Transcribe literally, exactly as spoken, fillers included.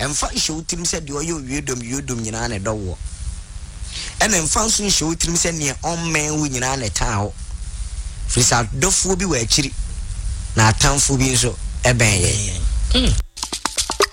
Emfa nhyɛ wotirim sɛ de ɔyɛ wiedom wiedom nyinaa ne dɔwo. Ɛna emfa nso nhyɛ wotirim sɛ ne ɔmman wo nyinaa ne taa ho. Frisa dɔfo bi wɔ akyiri na atamfo bi nso ɛbɛn yɛ.